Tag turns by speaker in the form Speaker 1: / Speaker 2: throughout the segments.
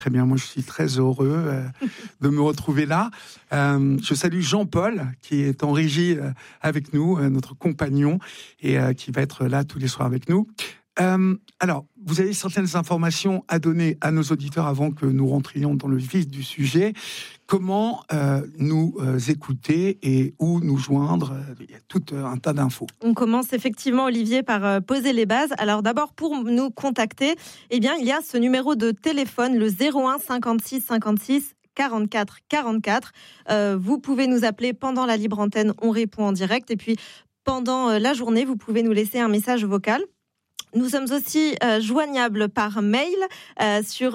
Speaker 1: Très bien, moi je suis très heureux de me retrouver là. Je salue Jean-Paul qui est en régie avec nous, notre compagnon, et qui va être là tous les soirs avec nous. Alors, vous avez certaines informations à donner à nos auditeurs avant que nous rentrions dans le vif du sujet. Comment nous écouter et où nous joindre? Il y a tout un tas d'infos.
Speaker 2: On commence effectivement, Olivier, par poser les bases. Alors d'abord, pour nous contacter, eh bien, il y a ce numéro de téléphone, le 01 56 56 44 44. Vous pouvez nous appeler pendant la libre antenne, on répond en direct. Et puis, pendant la journée, vous pouvez nous laisser un message vocal. Nous sommes aussi joignables par mail sur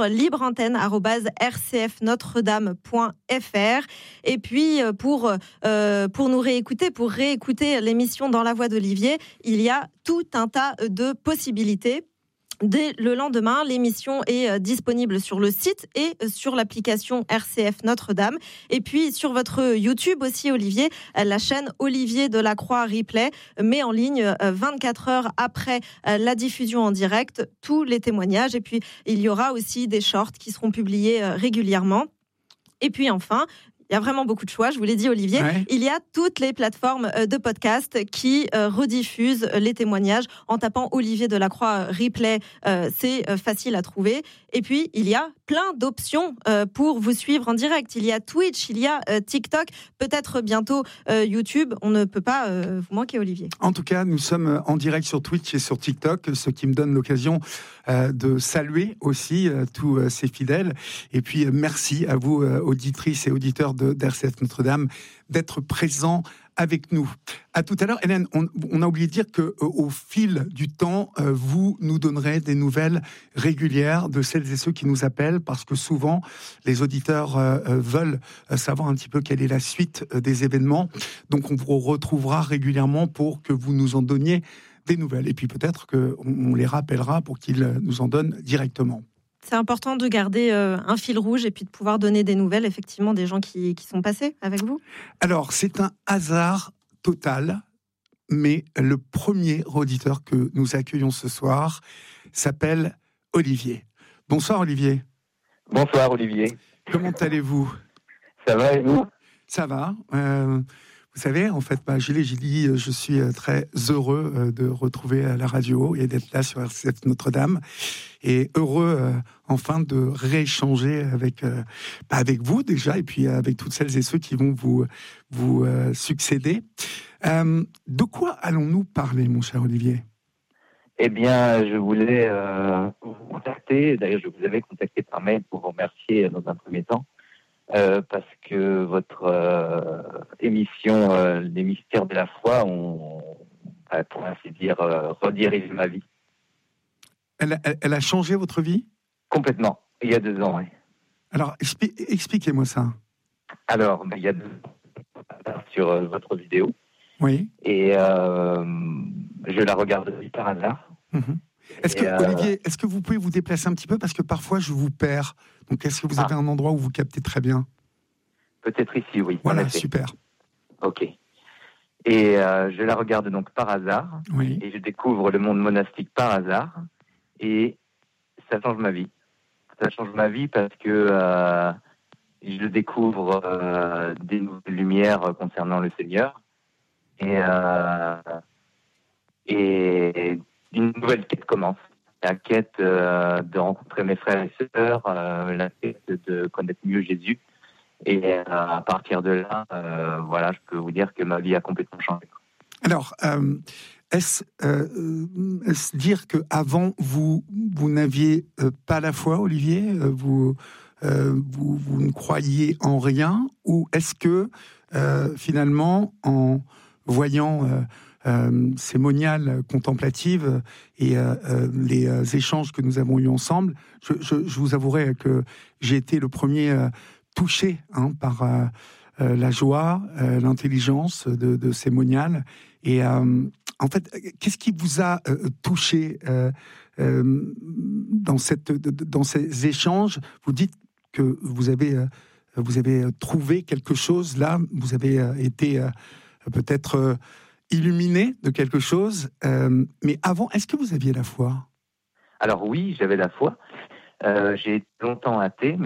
Speaker 2: libreantenne@rcfnotredame.fr. Et puis pour nous réécouter, pour réécouter l'émission Dans la voix d'Olivier, il y a tout un tas de possibilités. Dès le lendemain, l'émission est disponible sur le site et sur l'application RCF Notre-Dame. Et puis sur votre YouTube aussi, Olivier, la chaîne Olivier Delacroix Replay met en ligne 24 heures après la diffusion en direct tous les témoignages. Et puis il y aura aussi des shorts qui seront publiés régulièrement. Et puis enfin, il y a vraiment beaucoup de choix, je vous l'ai dit, Olivier. Ouais. Il y a toutes les plateformes de podcast qui rediffusent les témoignages en tapant Olivier Delacroix Replay. C'est facile à trouver. Et puis, il y a plein d'options pour vous suivre en direct. Il y a Twitch, il y a TikTok, peut-être bientôt YouTube. On ne peut pas vous manquer, Olivier.
Speaker 1: En tout cas, nous sommes en direct sur Twitch et sur TikTok, ce qui me donne l'occasion de saluer aussi tous ces fidèles. Et puis, merci à vous, auditrices et auditeurs d'RCF Notre-Dame, d'être présents avec nous. À tout à l'heure, Hélène, on a oublié de dire qu'au fil du temps, vous nous donnerez des nouvelles régulières de celles et ceux qui nous appellent, parce que souvent, les auditeurs veulent savoir un petit peu quelle est la suite des événements. Donc, on vous retrouvera régulièrement pour que vous nous en donniez des nouvelles. Et puis peut-être qu'on les rappellera pour qu'ils nous en donnent directement.
Speaker 2: C'est important de garder un fil rouge et puis de pouvoir donner des nouvelles, effectivement, des gens qui sont passés avec vous.
Speaker 1: Alors, c'est un hasard total, mais le premier auditeur que nous accueillons ce soir s'appelle Olivier. Bonsoir, Olivier.
Speaker 3: Bonsoir, Olivier.
Speaker 1: Comment allez-vous ?
Speaker 3: Ça va et vous ?
Speaker 1: Ça va. Vous savez, en fait, j'ai dit, je suis très heureux de retrouver la radio et d'être là sur RCF Notre-Dame. Et heureux, enfin, de rééchanger avec vous déjà, et puis avec toutes celles et ceux qui vont vous succéder. De quoi allons-nous parler, mon cher Olivier ?
Speaker 3: Eh bien, je voulais vous contacter. D'ailleurs, je vous avais contacté par mail pour vous remercier dans un premier temps. Parce que votre émission Les Mystères de la foi ont, pour ainsi dire, redirigé ma vie.
Speaker 1: Elle a changé votre vie ?
Speaker 3: Complètement, il y a 2 ans, oui.
Speaker 1: Alors, expliquez-moi ça.
Speaker 3: Alors, il y a 2 ans, sur votre vidéo.
Speaker 1: Oui.
Speaker 3: Et je la regarde par hasard.
Speaker 1: Mm-hmm. Olivier, est-ce que vous pouvez vous déplacer un petit peu, parce que parfois je vous perds. Donc est-ce que vous avez un endroit où vous captez très bien ?
Speaker 3: Peut-être ici, oui.
Speaker 1: Voilà, super.
Speaker 3: Ok. Et je la regarde donc par hasard.
Speaker 1: Oui.
Speaker 3: Et je découvre le monde monastique par hasard. Et ça change ma vie. Ça change ma vie parce que je découvre des nouvelles lumières concernant le Seigneur. Et une nouvelle quête commence. La quête de rencontrer mes frères et sœurs, la quête de connaître mieux Jésus. Et à partir de là, voilà, je peux vous dire que ma vie a complètement changé.
Speaker 1: Alors, est-ce dire qu'avant, vous n'aviez pas la foi, Olivier ? Vous ne croyiez en rien ? Ou est-ce que, finalement, en voyant ces moniales contemplatives et les échanges que nous avons eus ensemble, je vous avouerai que j'ai été le premier touché par la joie, l'intelligence de ces moniales. Et en fait, qu'est-ce qui vous a touché dans ces échanges ? Vous dites que vous avez trouvé quelque chose là, vous avez été peut-être illuminé de quelque chose, mais avant, est-ce que vous aviez la foi ?
Speaker 3: Alors oui, j'avais la foi. J'ai été longtemps athée,